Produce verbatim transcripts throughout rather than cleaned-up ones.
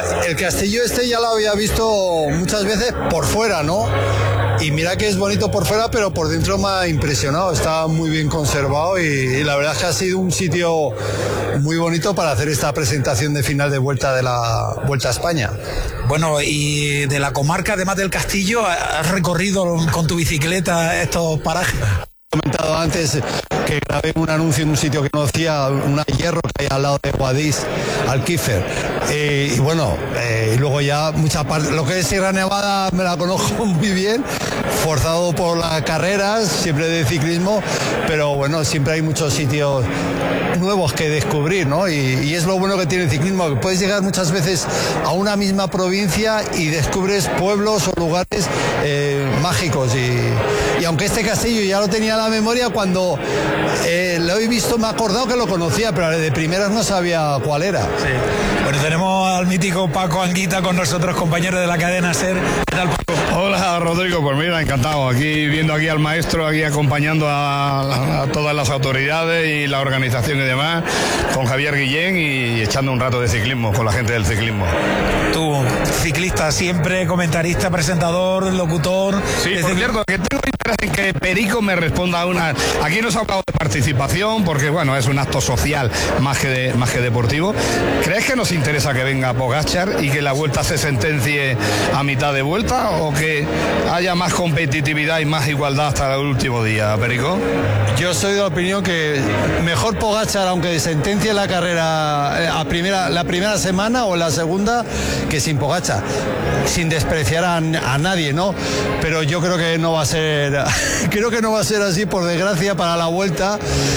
mira, el castillo este ya lo había visto muchas veces por fuera, ¿no? Y mira que es bonito por fuera, pero por dentro me ha impresionado. Está muy bien conservado y, y la verdad es que ha sido un sitio muy bonito para hacer esta presentación de final de vuelta de la Vuelta a España. Bueno, y de la comarca, además del castillo, ¿has recorrido con tu bicicleta estos parajes? He comentado antes que grabé un anuncio en un sitio que conocía, una hierro que hay al lado de Guadix, Alquífer. Eh, y bueno, eh, y luego ya mucha parte, lo que es Sierra Nevada me la conozco muy bien, forzado por las carreras, siempre de ciclismo, pero bueno, siempre hay muchos sitios nuevos que descubrir, ¿no? Y, y es lo bueno que tiene el ciclismo, que puedes llegar muchas veces a una misma provincia y descubres pueblos o lugares eh, mágicos. Y, y aunque este castillo ya lo tenía en la memoria, cuando eh, lo he visto me he acordado que lo conocía, pero de primeras no sabía cuál era. Sí. Bueno, tenemos al mítico Paco Anguita con nosotros, compañero de la cadena SER. ¿Qué tal, Paco? Hola, Rodrigo, pues mira, encantado, aquí viendo aquí al maestro, aquí acompañando a, a todas las autoridades y la organización y demás, con Javier Guillén y echando un rato de ciclismo con la gente del ciclismo. Tú, ciclista, siempre comentarista, presentador, locutor. Sí, por cierto, que tengo interés en que Perico me responda a una... Aquí nos ha hablado de participación, porque bueno, es un acto social más que, de, más que deportivo. ¿Crees que nos interesa que venga Pogačar y que la vuelta se sentencie a mitad de vuelta, o que haya más competitividad y más igualdad hasta el último día, Perico? Yo soy de la opinión que mejor Pogačar, aunque sentencie la carrera a primera, la primera semana o la segunda, que sin Pogačar, sin despreciar a, a nadie, ¿no? Pero yo creo que no va a ser, creo que no va a ser así, por desgracia, para la vuelta.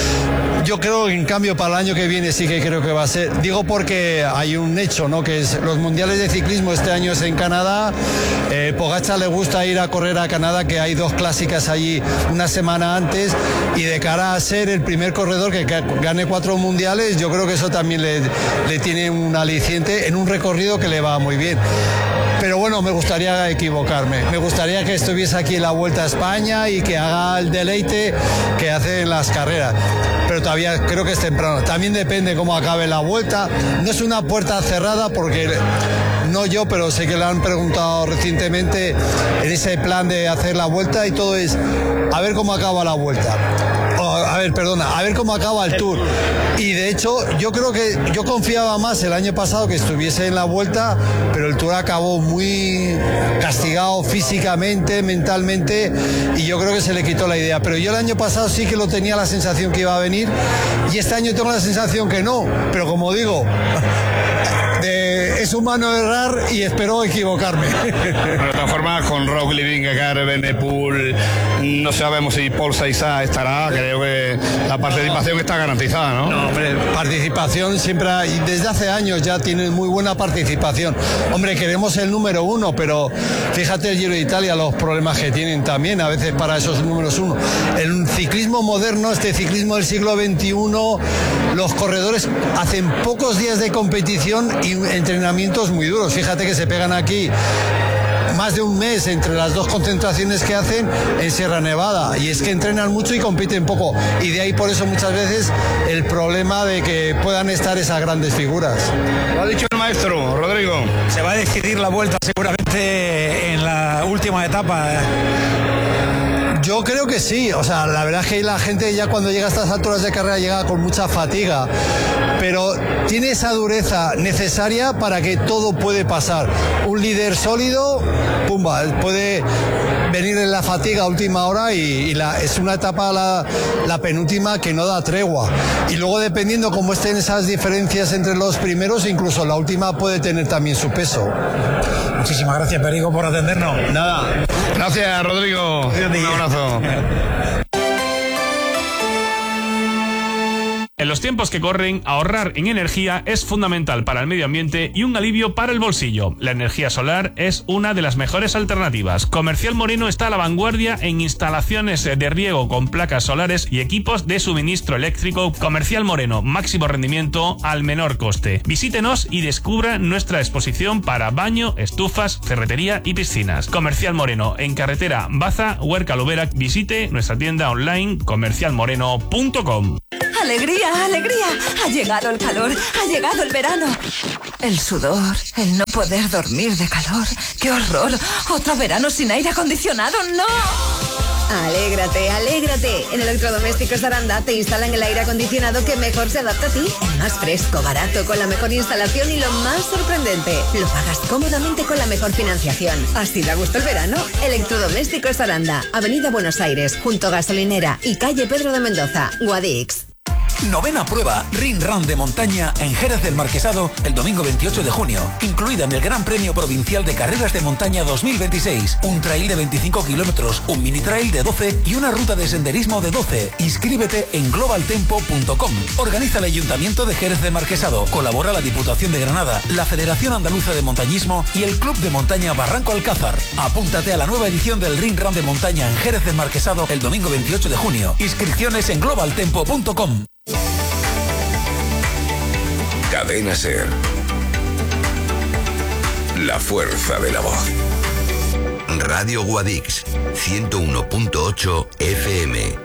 Yo creo que en cambio para el año que viene sí que creo que va a ser. Digo porque hay un hecho, ¿no? Que es los mundiales de ciclismo este año es en Canadá. Eh, Pogačar le gusta ir a correr a Canadá, que hay dos clásicas allí una semana antes, y de cara a ser el primer corredor que gane cuatro mundiales, yo creo que eso también le, le tiene un aliciente en un recorrido que le va muy bien. Pero bueno, me gustaría equivocarme. Me gustaría que estuviese aquí en la Vuelta a España y que haga el deleite que hace en las carreras. Pero todavía creo que es temprano. También depende cómo acabe la vuelta. No es una puerta cerrada porque, no yo, pero sé que le han preguntado recientemente en ese plan de hacer la vuelta, y todo es a ver cómo acaba la vuelta. A ver, perdona, a ver cómo acaba el Tour. Y de hecho, yo creo que yo confiaba más el año pasado que estuviese en la vuelta, pero el Tour acabó muy castigado físicamente, mentalmente, y yo creo que se le quitó la idea. Pero yo el año pasado sí que lo tenía la sensación que iba a venir, y este año tengo la sensación que no. Pero como digo, de, es humano errar y espero equivocarme. De todas formas, con Roglic, Vingegaard, Benepul, no sabemos si Paul Saizá estará. Creo que la participación está garantizada, ¿no? No, hombre, participación siempre hay, desde hace años ya tienen muy buena participación. Hombre, queremos el número uno, pero fíjate el Giro de Italia, los problemas que tienen también a veces para esos números uno. El ciclismo moderno, este ciclismo del siglo veintiuno, los corredores hacen pocos días de competición y entrenamientos muy duros. Fíjate que se pegan aquí más de un mes entre las dos concentraciones que hacen en Sierra Nevada, y es que entrenan mucho y compiten poco, y de ahí por eso muchas veces el problema de que puedan estar esas grandes figuras. Lo ha dicho el maestro, Rodrigo. Se va a decidir la vuelta seguramente en la última etapa. Yo creo que sí, o sea, la verdad es que la gente ya cuando llega a estas alturas de carrera llega con mucha fatiga, pero tiene esa dureza necesaria para que todo puede pasar. Un líder sólido, pumba, puede venir en la fatiga a última hora y, y la, es una etapa, la, la penúltima, que no da tregua. Y luego dependiendo cómo estén esas diferencias entre los primeros, incluso la última puede tener también su peso. Muchísimas gracias, Perico, por atendernos. Nada. Gracias, Rodrigo. Un abrazo. En los tiempos que corren, ahorrar en energía es fundamental para el medio ambiente y un alivio para el bolsillo. La energía solar es una de las mejores alternativas. Comercial Moreno está a la vanguardia en instalaciones de riego con placas solares y equipos de suministro eléctrico. Comercial Moreno, máximo rendimiento al menor coste. Visítenos y descubra nuestra exposición para baño, estufas, ferretería y piscinas. Comercial Moreno, en carretera Baza, Huerca Luberac. Visite nuestra tienda online comercial moreno punto com. ¡Alegría, alegría! Ha llegado el calor, ha llegado el verano. El sudor, el no poder dormir de calor. ¡Qué horror! ¡Otro verano sin aire acondicionado! ¡No! Alégrate, alégrate. En Electrodomésticos Aranda te instalan el aire acondicionado que mejor se adapta a ti. El más fresco, barato, con la mejor instalación y lo más sorprendente. Lo pagas cómodamente con la mejor financiación. ¿Así da gusto el verano? Electrodomésticos Aranda, Avenida Buenos Aires, junto a Gasolinera y calle Pedro de Mendoza, Guadix. Novena prueba Ring Run de montaña en Jerez del Marquesado el domingo veintiocho de junio, incluida en el Gran Premio Provincial de Carreras de Montaña dos mil veintiséis, un trail de veinticinco kilómetros, un mini trail de doce y una ruta de senderismo de doce. Inscríbete en global tempo punto com. Organiza el Ayuntamiento de Jerez del Marquesado, colabora la Diputación de Granada, la Federación Andaluza de Montañismo y el Club de Montaña Barranco Alcázar. Apúntate a la nueva edición del Ring Run de montaña en Jerez del Marquesado el domingo veintiocho de junio. Inscripciones en global tempo punto com. Cadena Ser. La fuerza de la voz. Radio Guadix, ciento uno punto ocho F M.